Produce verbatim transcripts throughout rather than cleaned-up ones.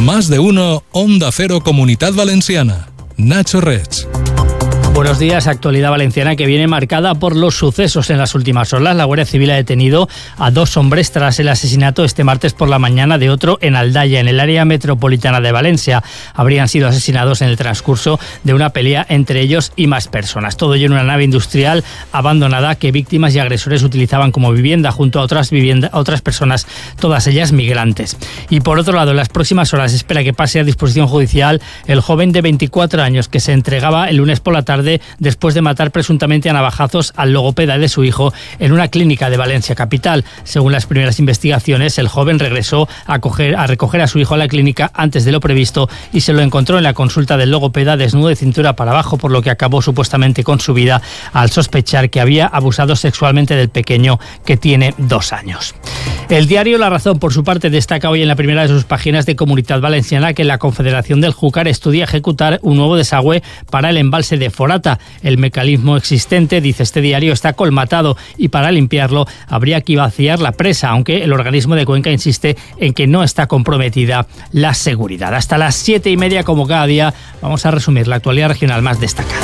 Más de uno, Onda Cero Comunidad Valenciana. Nacho Reig. Buenos días. Actualidad valenciana que viene marcada por los sucesos en las últimas horas. La Guardia Civil ha detenido a dos hombres tras el asesinato este martes por la mañana de otro en Aldaya, en el área metropolitana de Valencia. Habrían sido asesinados en el transcurso de una pelea entre ellos y más personas. Todo ello en una nave industrial abandonada que víctimas y agresores utilizaban como vivienda junto a otras, vivienda, a otras personas, todas ellas migrantes. Y por otro lado, en las próximas horas se espera que pase a disposición judicial el joven de veinticuatro años que se entregaba el lunes por la tarde después de matar presuntamente a navajazos al logopeda de su hijo en una clínica de Valencia capital. Según las primeras investigaciones, el joven regresó a, coger, a recoger a su hijo a la clínica antes de lo previsto y se lo encontró en la consulta del logopeda desnudo de cintura para abajo, por lo que acabó supuestamente con su vida al sospechar que había abusado sexualmente del pequeño, que tiene dos años. El diario La Razón, por su parte, destaca hoy en la primera de sus páginas de Comunidad Valenciana que la Confederación del Júcar estudia ejecutar un nuevo desagüe para el embalse de Forata. El mecanismo existente, dice este diario, está colmatado y para limpiarlo habría que vaciar la presa, aunque el organismo de Cuenca insiste en que no está comprometida la seguridad. Hasta las siete y media, como cada día, vamos a resumir la actualidad regional más destacada.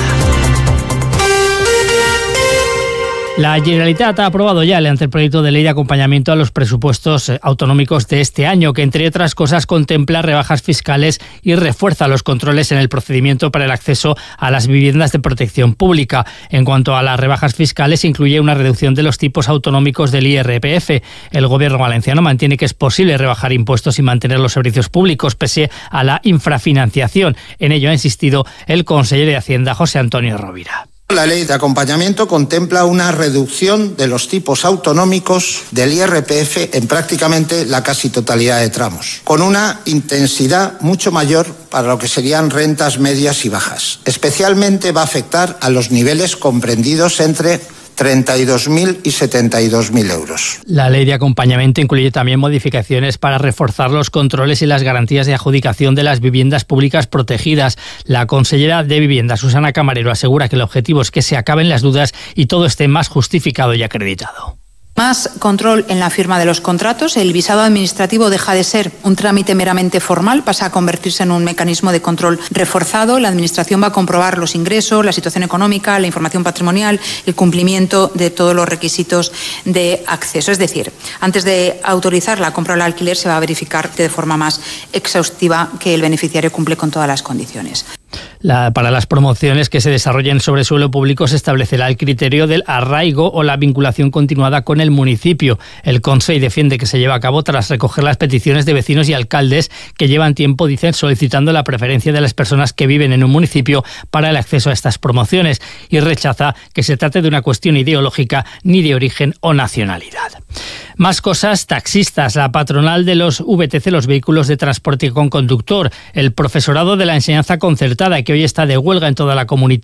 La Generalitat ha aprobado ya el anteproyecto de ley de acompañamiento a los presupuestos autonómicos de este año, que entre otras cosas contempla rebajas fiscales y refuerza los controles en el procedimiento para el acceso a las viviendas de protección pública. En cuanto a las rebajas fiscales, incluye una reducción de los tipos autonómicos del I R P F. El gobierno valenciano mantiene que es posible rebajar impuestos y mantener los servicios públicos pese a la infrafinanciación. En ello ha insistido el consejero de Hacienda, José Antonio Rovira. La ley de acompañamiento contempla una reducción de los tipos autonómicos del I R P F en prácticamente la casi totalidad de tramos, con una intensidad mucho mayor para lo que serían rentas medias y bajas. Especialmente va a afectar a los niveles comprendidos entre treinta y dos mil y setenta y dos mil euros. La ley de acompañamiento incluye también modificaciones para reforzar los controles y las garantías de adjudicación de las viviendas públicas protegidas. La consellera de Vivienda, Susana Camarero, asegura que el objetivo es que se acaben las dudas y todo esté más justificado y acreditado. Más control en la firma de los contratos. El visado administrativo deja de ser un trámite meramente formal, pasa a convertirse en un mecanismo de control reforzado. La Administración va a comprobar los ingresos, la situación económica, la información patrimonial, el cumplimiento de todos los requisitos de acceso. Es decir, antes de autorizar la compra o el alquiler se va a verificar de forma más exhaustiva que el beneficiario cumple con todas las condiciones. La, para las promociones que se desarrollen sobre suelo público se establecerá el criterio del arraigo o la vinculación continuada con el municipio. El Consell defiende que se lleva a cabo tras recoger las peticiones de vecinos y alcaldes que llevan tiempo, dicen, solicitando la preferencia de las personas que viven en un municipio para el acceso a estas promociones, y rechaza que se trate de una cuestión ideológica ni de origen o nacionalidad. Más cosas. Taxistas, la patronal de los V T C, los vehículos de transporte con conductor, el profesorado de la enseñanza concertada, que hoy está de huelga en toda la comunidad,